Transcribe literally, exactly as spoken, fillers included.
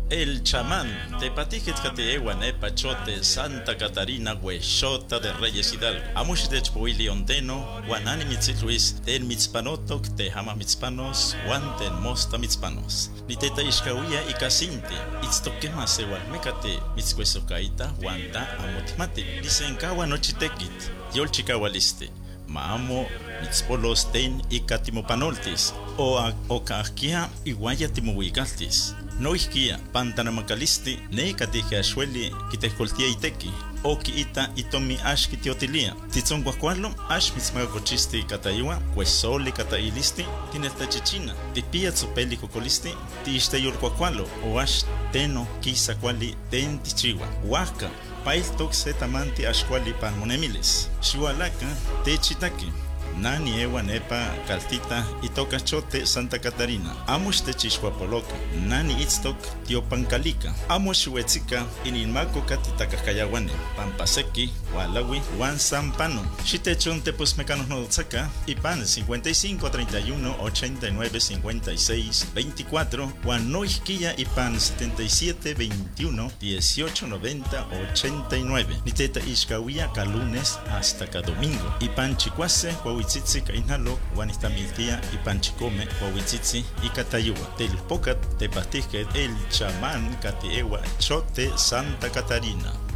El chamán, tepatijit kateewa nepa chote Santa Catarina huexota de Reyes Hidalgo. Amuxitech poili onteno, guanani mitzit Luis, ten mitzpanotok, te hama mitzpanos, guan ten mosta mitzpanos. Niteta ishkawia y casinti, itztokema sewalmecate, mitzcuesocaita, guanta amotmate, lisenkawa nochitekit, yolchikawaliste. Maamo mitzpolos ten y catimopanoltis, o ocaquia iguaya timohuigaltis. No isquia, pantanamacalisti, ne catija axueli, quitejcoltia iteki, o ita itomi ash kitiotilia. Titzon guacualo, ash mitzmagacochisti cataiwa, cuesoli catailisti, tineltachichina, tipia tzupeli cocolisti, tiisteyol guacualo, o ash teno quisa quali ten tichiwa. Huaca, pail toxe tamanti ashquali panmonemilis. Xihualaca, techitaki. Nani ewa nepa caltita itoka chote Santa Catarina. Amush te chishwapoloca. Nani itztok tiopancalica. Amush huetzika ininmaco catitacakayawane. Pampaseki, Walawi, Juan Sampano. Shitechon tepos mecanos nodotzaka. Ipan cincuenta y cinco, treinta y uno, ochenta y nueve, cincuenta y seis, veinticuatro. Juan Noisquilla Ipan setenta y siete, veintiuno, dieciocho, noventa, ochenta y nueve. Niteta Ishkawia lunes hasta cada domingo. Ipan Chicuase, Huahuitzitzi Kainalo, Juanistamiltia y Panchicome, Huahuitzitzi y Catayua. Telpocat, Tepatijket, el chamán Catiewa, Chote Santa Catarina.